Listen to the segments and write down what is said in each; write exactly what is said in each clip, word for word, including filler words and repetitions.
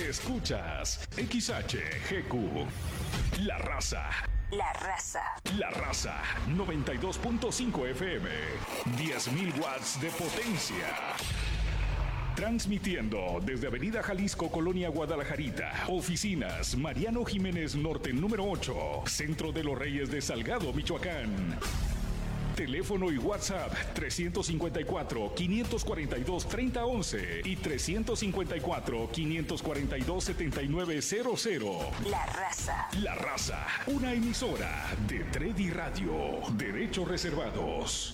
Escuchas X H G Q. La Raza. La Raza. La Raza. noventa y dos punto cinco F M. diez mil watts de potencia. Transmitiendo desde Avenida Jalisco, Colonia Guadalajarita. Oficinas Mariano Jiménez Norte número ocho. Centro de los Reyes de Salgado, Michoacán. Teléfono y WhatsApp trescientos cincuenta y cuatro, quinientos cuarenta y dos, treinta once y trescientos cincuenta y cuatro, quinientos cuarenta y dos, setenta y nueve cero cero. La Raza. La Raza, una emisora de Tredi Radio. Derechos reservados.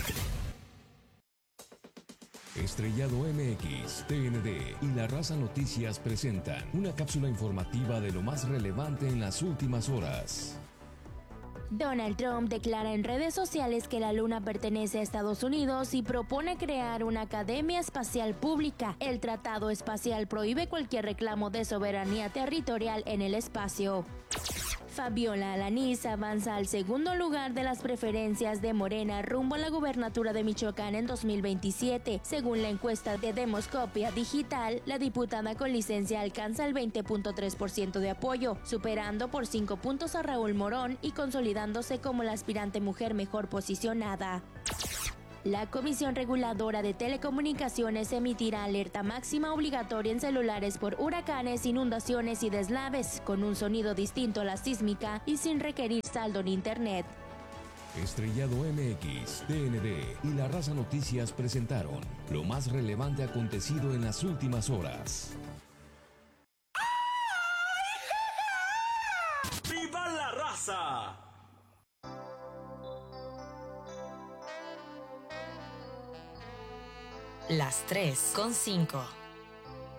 Estrellado M X, T N D y La Raza Noticias presentan una cápsula informativa de lo más relevante en las últimas horas. Donald Trump declara en redes sociales que la Luna pertenece a Estados Unidos y propone crear una academia espacial pública. El Tratado Espacial prohíbe cualquier reclamo de soberanía territorial en el espacio. Fabiola Alanís avanza al segundo lugar de las preferencias de Morena rumbo a la gubernatura de Michoacán en dos mil veintisiete. Según la encuesta de Demoscopia Digital, la diputada con licencia alcanza el veinte punto tres por ciento de apoyo, superando por cinco puntos a Raúl Morón y consolidándose como la aspirante mujer mejor posicionada. La Comisión Reguladora de Telecomunicaciones emitirá alerta máxima obligatoria en celulares por huracanes, inundaciones y deslaves, con un sonido distinto a la sísmica y sin requerir saldo en Internet. Estrellado M X, T N D y La Raza Noticias presentaron lo más relevante acontecido en las últimas horas. ¡Viva la raza! Las tres con cinco.